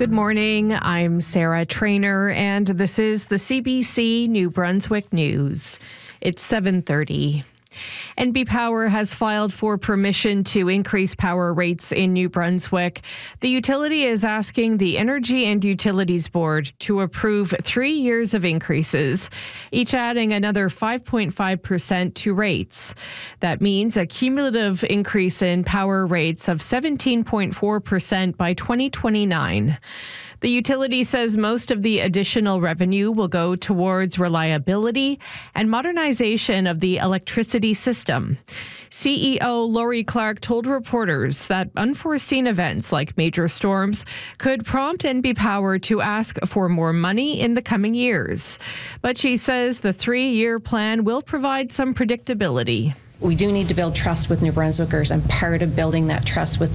Good morning. I'm Sarah Trainer, and this is the CBC New Brunswick News. It's 7:30. NB Power has filed for permission to increase power rates in New Brunswick. The utility is asking the Energy and Utilities Board to approve 3 years of increases, each adding another 5.5% to rates. That means a cumulative increase in power rates of 17.4% by 2029. The utility says most of the additional revenue will go towards reliability and modernization of the electricity system. CEO Laurie Clark told reporters that unforeseen events like major storms could prompt NB Power to ask for more money in the coming years. But she says the 3-year plan will provide some predictability. We do need to build trust with New Brunswickers, and part of building that trust with